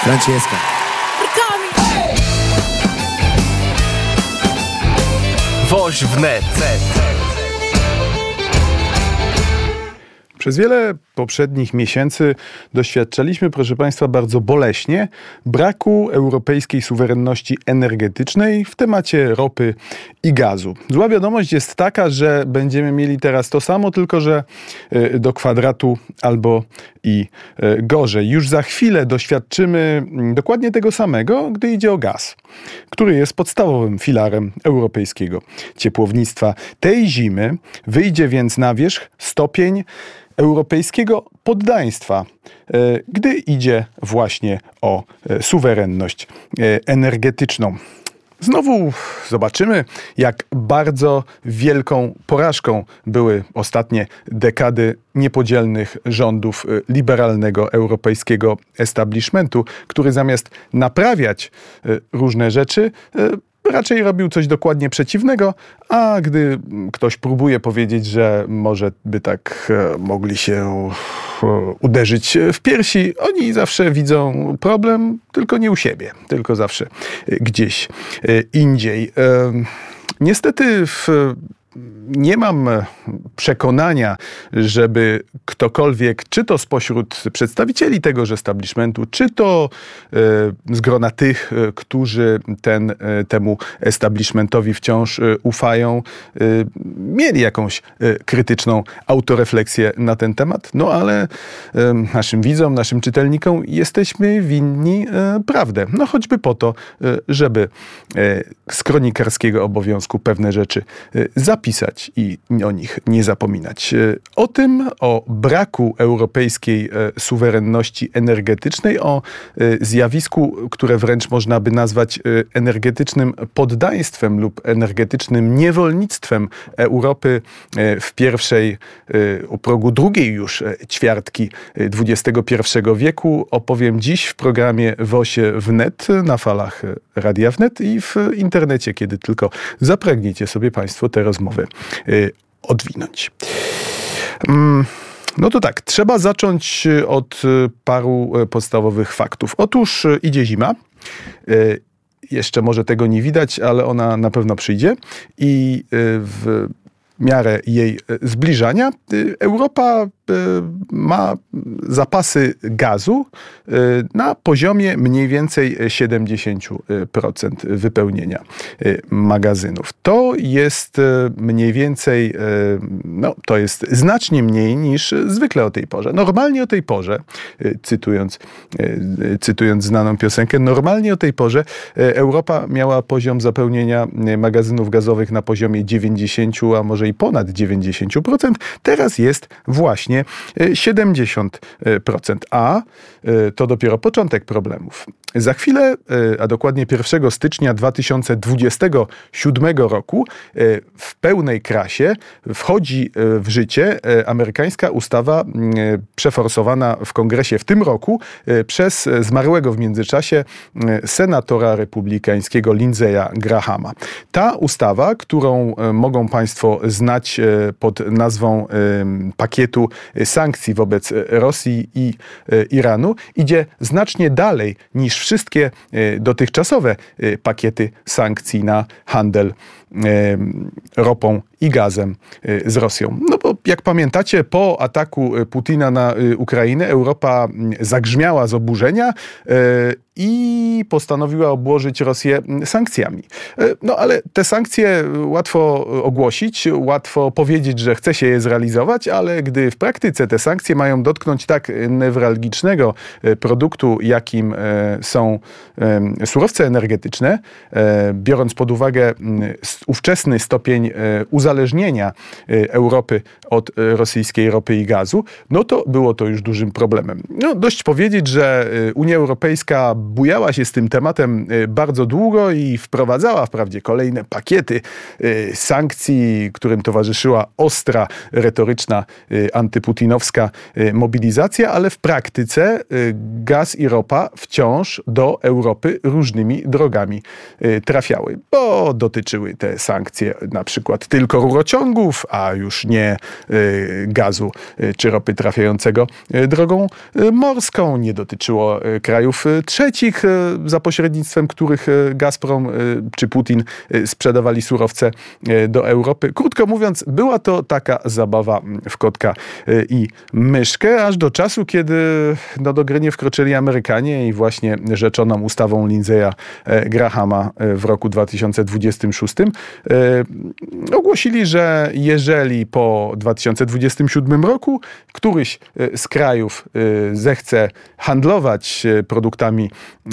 Francesca. Woź wnet. Przez wiele poprzednich miesięcy doświadczaliśmy, proszę Państwa, bardzo boleśnie braku europejskiej suwerenności energetycznej w temacie ropy i gazu. Zła wiadomość jest taka, że będziemy mieli teraz to samo, tylko że do kwadratu albo i gorzej. Już za chwilę doświadczymy dokładnie tego samego, gdy idzie o gaz, który jest podstawowym filarem europejskiego ciepłownictwa. Tej zimy wyjdzie więc na wierzch stopień europejskiego poddaństwa, gdy idzie właśnie o suwerenność energetyczną. Znowu zobaczymy, jak bardzo wielką porażką były ostatnie dekady niepodzielnych rządów liberalnego europejskiego establishmentu, który zamiast naprawiać różne rzeczy, raczej robił coś dokładnie przeciwnego, a gdy ktoś próbuje powiedzieć, że może by tak mogli się uderzyć w piersi, oni zawsze widzą problem, tylko nie u siebie, tylko zawsze gdzieś indziej. Niestety nie mam przekonania, żeby ktokolwiek, czy to spośród przedstawicieli tegoż establishmentu, czy to z grona tych, którzy temu establishmentowi wciąż ufają, mieli jakąś krytyczną autorefleksję na ten temat. No ale naszym widzom, naszym czytelnikom jesteśmy winni prawdę. No choćby po to, żeby z kronikarskiego obowiązku pewne rzeczy zapisać i o nich nie zapominać. O braku europejskiej suwerenności energetycznej, o zjawisku, które wręcz można by nazwać energetycznym poddaństwem lub energetycznym niewolnictwem Europy w pierwszej, u progu drugiej już ćwiartki XXI wieku, opowiem dziś w programie Wosie wnet na falach Radia Wnet i w internecie, kiedy tylko zapragniecie sobie Państwo te rozmowy odwinąć. No to tak, trzeba zacząć od paru podstawowych faktów. Otóż idzie zima. Jeszcze może tego nie widać, ale ona na pewno przyjdzie i w miarę jej zbliżania Europa ma zapasy gazu na poziomie mniej więcej 70% wypełnienia magazynów. To jest mniej więcej, to jest znacznie mniej niż zwykle o tej porze. Normalnie o tej porze, cytując znaną piosenkę, normalnie o tej porze Europa miała poziom zapełnienia magazynów gazowych na poziomie 90, a może i ponad 90%. Teraz jest właśnie 70%, a to dopiero początek problemów. Za chwilę, a dokładnie 1 stycznia 2027 roku w pełnej krasie wchodzi w życie amerykańska ustawa przeforsowana w kongresie w tym roku przez zmarłego w międzyczasie senatora republikańskiego Lindsaya Grahama. Ta ustawa, którą mogą Państwo znać pod nazwą pakietu sankcji wobec Rosji i Iranu, idzie znacznie dalej niż wszystkie dotychczasowe pakiety sankcji na handel ropą i gazem z Rosją. No bo jak pamiętacie, po ataku Putina na Ukrainę Europa zagrzmiała z oburzenia i postanowiła obłożyć Rosję sankcjami. No ale te sankcje łatwo ogłosić, łatwo powiedzieć, że chce się je zrealizować, ale gdy w praktyce te sankcje mają dotknąć tak newralgicznego produktu, jakim są surowce energetyczne, biorąc pod uwagę ówczesny stopień uzależnienia Europy od rosyjskiej ropy i gazu, no to było to już dużym problemem. No, dość powiedzieć, że Unia Europejska bujała się z tym tematem bardzo długo i wprowadzała wprawdzie kolejne pakiety sankcji, którym towarzyszyła ostra, retoryczna, antyputinowska mobilizacja, ale w praktyce gaz i ropa wciąż do Europy różnymi drogami trafiały, bo dotyczyły te sankcje na przykład tylko rurociągów, a już nie gazu czy ropy trafiającego drogą morską. Nie dotyczyło krajów trzecich, trzecich, za pośrednictwem których Gazprom czy Putin sprzedawali surowce do Europy. Krótko mówiąc, była to taka zabawa w kotka i myszkę, aż do czasu, kiedy do gry nie wkroczyli Amerykanie i właśnie rzeczoną ustawą Lindsaya Grahama w roku 2026 ogłosili, że jeżeli po 2027 roku któryś z krajów zechce handlować produktami,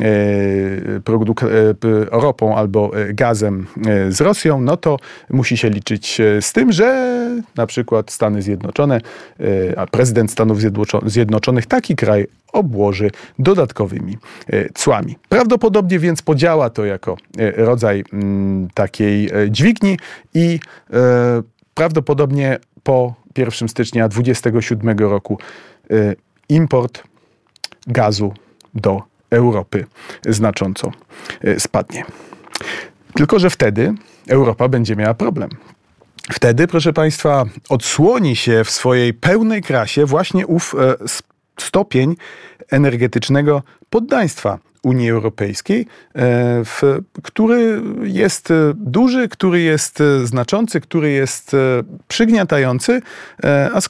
ropą albo gazem z Rosją, no to musi się liczyć z tym, że na przykład Stany Zjednoczone, a prezydent Stanów Zjednoczonych taki kraj obłoży dodatkowymi cłami. Prawdopodobnie więc podziała to jako rodzaj takiej dźwigni i prawdopodobnie po 1 stycznia 2027 roku import gazu do Europy znacząco spadnie. Tylko że wtedy Europa będzie miała problem. Wtedy, proszę Państwa, odsłoni się w swojej pełnej krasie właśnie ów stopień energetycznego poddaństwa Unii Europejskiej, który jest duży, który jest znaczący, który jest przygniatający, a z